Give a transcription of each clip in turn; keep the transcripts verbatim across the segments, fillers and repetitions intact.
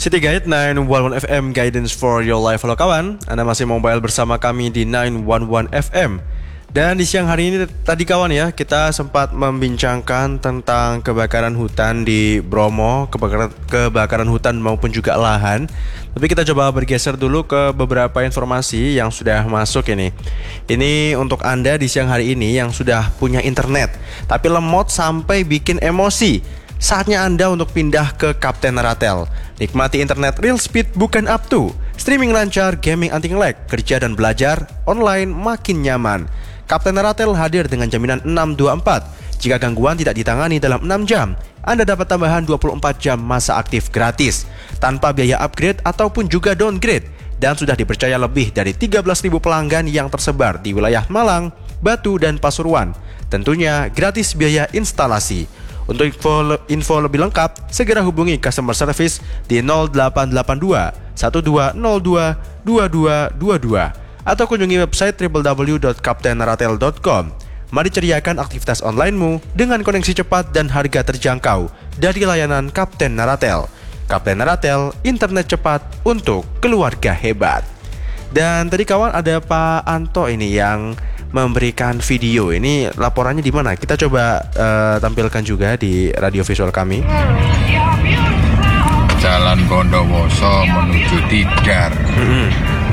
City Guide sembilan satu satu F M Guidance for your life. Halo kawan, Anda masih mobile bersama kami di sembilan satu satu F M. Dan di siang hari ini tadi kawan ya, kita sempat membincangkan tentang kebakaran hutan di Bromo, kebakaran, kebakaran hutan maupun juga lahan. Tapi kita coba bergeser dulu ke beberapa informasi yang sudah masuk ini. Ini untuk Anda di siang hari ini yang sudah punya internet tapi lemot sampai bikin emosi. Saatnya Anda untuk pindah ke Kapten Naratel. Nikmati internet real speed bukan up to. Streaming lancar, gaming anti nge-lag, kerja dan belajar online makin nyaman. Kapten Naratel hadir dengan jaminan enam dua empat. Jika gangguan tidak ditangani dalam enam jam, Anda dapat tambahan dua puluh empat jam masa aktif gratis tanpa biaya upgrade ataupun juga downgrade, dan sudah dipercaya lebih dari tiga belas ribu pelanggan yang tersebar di wilayah Malang, Batu, dan Pasuruan. Tentunya gratis biaya instalasi. Untuk info, info lebih lengkap, segera hubungi customer service di nol delapan delapan dua satu dua nol dua dua dua dua dua atau kunjungi website w w w dot kapten naratel dot com. Mari ceriakan aktivitas onlinemu dengan koneksi cepat dan harga terjangkau dari layanan Kapten Naratel. Kapten Naratel, internet cepat untuk keluarga hebat. Dan tadi kawan ada Pak Anto ini yang memberikan video. Ini laporannya di mana? Kita coba uh, tampilkan juga di radio visual kami. Jalan Bondowoso menuju Tidar. Mm-hmm.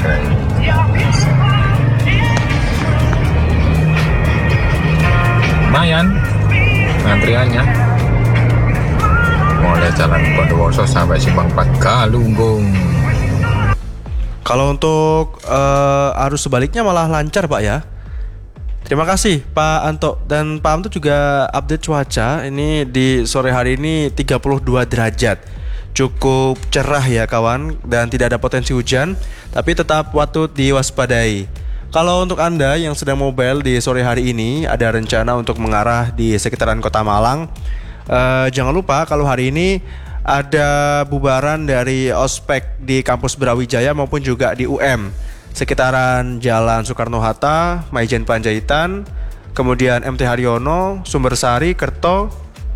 Lumayan antriannya. Mulai Jalan Bondowoso sampai Simpang empat Galunggung. Kalau untuk uh, arus sebaliknya malah lancar Pak ya. Terima kasih Pak Anto. Dan Pak Anto juga update cuaca. Ini di sore hari ini tiga puluh dua derajat. Cukup cerah ya kawan, dan tidak ada potensi hujan, tapi tetap patut diwaspadai. Kalau untuk Anda yang sedang mobile di sore hari ini, ada rencana untuk mengarah di sekitaran Kota Malang, eh, jangan lupa kalau hari ini ada bubaran dari ospek di kampus Brawijaya maupun juga di U M. Sekitaran Jalan Soekarno-Hatta, Maijen Panjaitan, kemudian M T Haryono, Sumbersari, Kerto,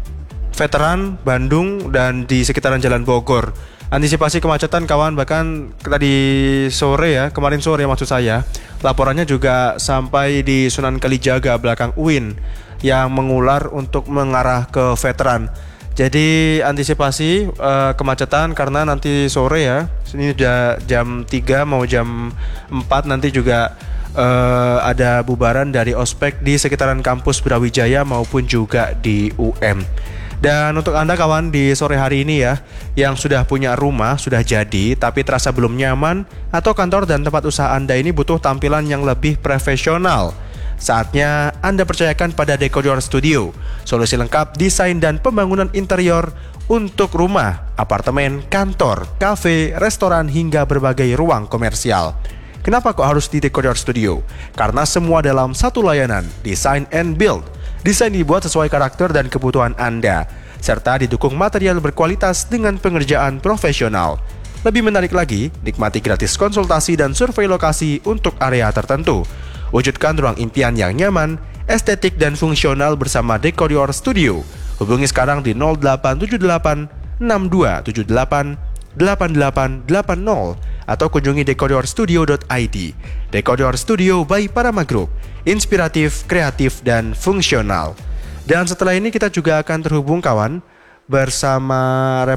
Veteran, Bandung, dan di sekitaran Jalan Bogor. Antisipasi kemacetan kawan, bahkan tadi sore ya, kemarin sore maksud saya, laporannya juga sampai di Sunan Kalijaga belakang U I N yang mengular untuk mengarah ke Veteran. Jadi antisipasi uh, kemacetan karena nanti sore ya, ini udah jam tiga mau jam empat nanti juga uh, ada bubaran dari ospek di sekitaran kampus Brawijaya maupun juga di U M. Dan untuk Anda kawan di sore hari ini ya, yang sudah punya rumah, sudah jadi tapi terasa belum nyaman, atau kantor dan tempat usaha Anda ini butuh tampilan yang lebih profesional, saatnya Anda percayakan pada Dekodor Studio. Solusi lengkap desain dan pembangunan interior untuk rumah, apartemen, kantor, kafe, restoran, hingga berbagai ruang komersial. Kenapa kok harus di Dekodor Studio? Karena semua dalam satu layanan, design and build. Desain dibuat sesuai karakter dan kebutuhan Anda, serta didukung material berkualitas dengan pengerjaan profesional. Lebih menarik lagi, nikmati gratis konsultasi dan survei lokasi untuk area tertentu. Wujudkan ruang impian yang nyaman, estetik, dan fungsional bersama Dekodor Studio. Hubungi sekarang di nol delapan tujuh delapan enam dua tujuh delapan delapan delapan delapan nol atau kunjungi dekodor studio dot i d. Dekodor Studio by Parama Group, inspiratif, kreatif, dan fungsional. Dan setelah ini kita juga akan terhubung kawan bersama